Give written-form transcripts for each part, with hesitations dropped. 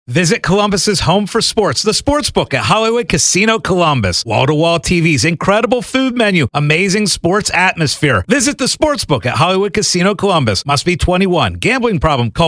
Visit Columbus's home for sports, the Sportsbook at Hollywood Casino Columbus. Wall-to-wall TVs, incredible food menu, amazing sports atmosphere. Visit the Sportsbook at Hollywood Casino Columbus. Must be 21. Gambling problem? Call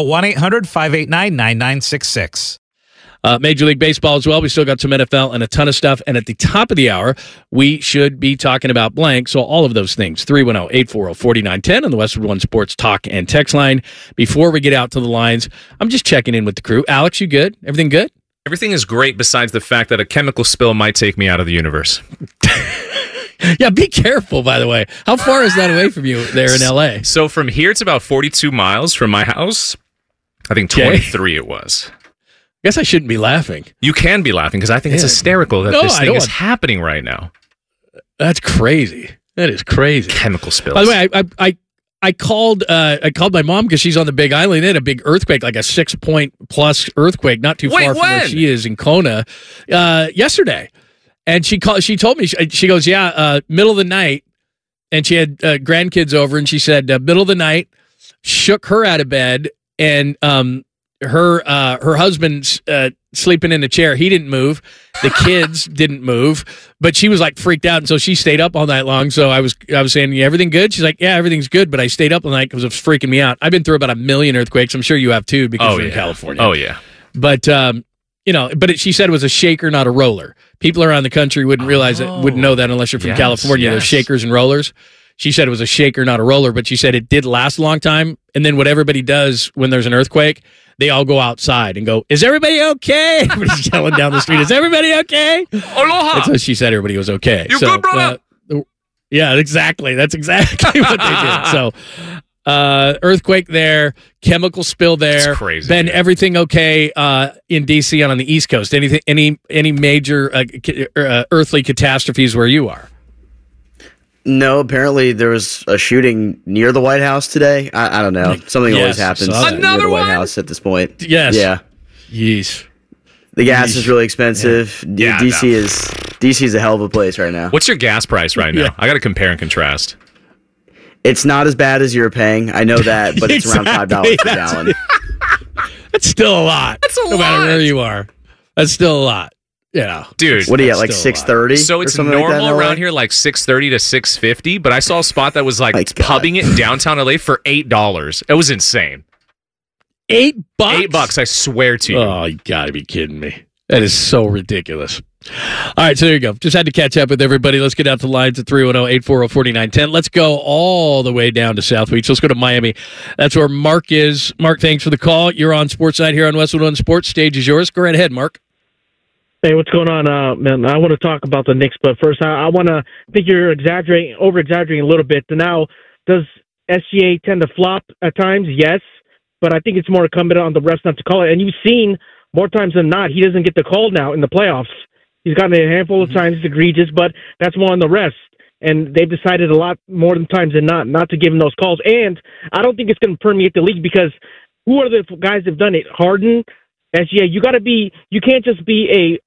1-800-589-9966. Major League Baseball as well. We still got some NFL and a ton of stuff. And at the top of the hour, we should be talking about blank. So all of those things, 310-840-4910 on the Westwood One Sports Talk and Text line. Before we get out to the lines, I'm just checking in with the crew. Alex, you good? Everything good? Everything is great besides the fact that a chemical spill might take me out of the universe. Yeah, be careful, by the way. How far is that away from you there in L.A.? So from here, it's about 42 miles from my house. I think 23 it was. I guess I shouldn't be laughing. You can be laughing because I think it's hysterical that this thing is happening right now. That's crazy. That is crazy. Chemical spills. By the way, I called my mom because she's on the Big Island. They had a big earthquake, like a 6-point plus earthquake, not too far from where she is in Kona, yesterday. And she told me, she goes, middle of the night, and she had grandkids over, and she said middle of the night, shook her out of bed, and her husband's sleeping in a chair. He didn't move. The kids didn't move, but she was like freaked out, and so she stayed up all night long. So I was saying, yeah, everything good? She's like, yeah, everything's good, but I stayed up all night because it was freaking me out. I've been through about 1 million earthquakes. I'm sure you have too because you're in California. Oh yeah. But she said it was a shaker, not a roller. People around the country wouldn't realize it, wouldn't know that unless you're from California. There's shakers and rollers. She said it was a shaker, not a roller, but she said it did last a long time. And then what everybody does when there's an earthquake, they all go outside and go, is everybody okay? Everybody's yelling down the street, is everybody okay? Aloha! That's what she said, everybody was okay. You good, brother? Yeah, exactly. That's exactly what they did. So, earthquake there, chemical spill there. It's crazy. Ben, everything okay in D.C. and on the East Coast? Any major earthly catastrophes where you are? No, apparently there was a shooting near the White House today. I don't know. Something always happens near the White House at this point. Yes. Yeah. Yeesh. The gas is really expensive. Yeah. DC is a hell of a place right now. What's your gas price right now? I got to compare and contrast. It's not as bad as you're paying. I know that, but it's around $5 per gallon. That's still a lot. That's a lot. No matter where you are. That's still a lot. Yeah, dude. What are you at, like 630? So it's normal around here, like 630 to 650. But I saw a spot that was like pubbing it in downtown LA for $8. It was insane. $8? $8, I swear to you. Oh, you gotta be kidding me. That is so ridiculous. All right, so there you go. Just had to catch up with everybody. Let's get out to the lines at 310-840-4910. Let's go all the way down to South Beach. Let's go to Miami. That's where Mark is. Mark, thanks for the call. You're on Sports Night here on Westwood One Sports. Stage is yours. Go right ahead, Mark. Hey, what's going on, man? I want to talk about the Knicks, but first, I want to think you're over-exaggerating a little bit. Now, does SGA tend to flop at times? Yes, but I think it's more incumbent on the refs not to call it. And you've seen more times than not, he doesn't get the call now in the playoffs. He's gotten it a handful of times, it's egregious, but that's more on the refs. And they've decided a lot more than times than not to give him those calls. And I don't think it's going to permeate the league because who are the guys that have done it? Harden, SGA, you can't just be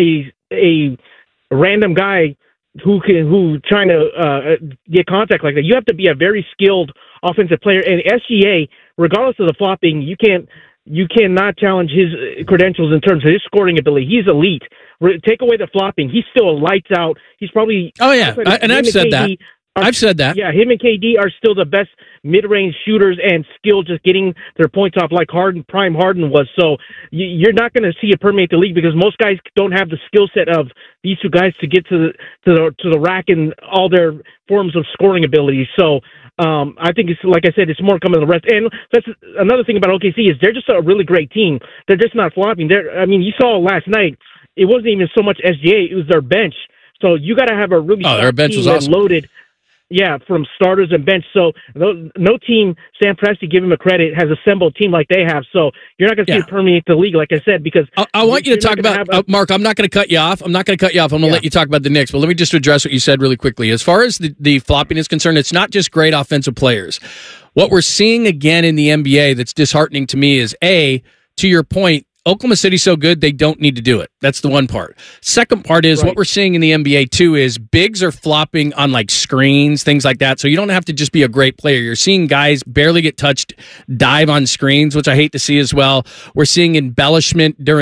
a random guy who trying to get contact like that. You have to be a very skilled offensive player. And SGA, regardless of the flopping, you cannot challenge his credentials in terms of his scoring ability. He's elite. Take away the flopping, he's still lights out. He's probably I've said that. Yeah, him and KD are still the best mid-range shooters and skill just getting their points off like Prime Harden was. So you're not going to see it permeate the league because most guys don't have the skill set of these two guys to get to the rack and all their forms of scoring ability. So I think it's, like I said, it's more coming to the rest. And that's another thing about OKC is they're just a really great team. They're just not flopping. You saw last night, it wasn't even so much SGA, it was their bench. So you got to have a really their bench was awesome. Loaded. Yeah, from starters and bench. So no team, Sam Presti, give him a credit, has assembled a team like they have. So you're not going to see it permeate the league, like I said, because I want you to talk about Mark. I'm not going to cut you off. I'm going to let you talk about the Knicks. But let me just address what you said really quickly. As far as the flopping is concerned, it's not just great offensive players. What we're seeing again in the NBA that's disheartening to me is to your point, Oklahoma City's so good, they don't need to do it. That's the one part. Second part is what we're seeing in the NBA, too, is bigs are flopping on, like, screens, things like that. So you don't have to just be a great player. You're seeing guys barely get touched, dive on screens, which I hate to see as well. We're seeing embellishment during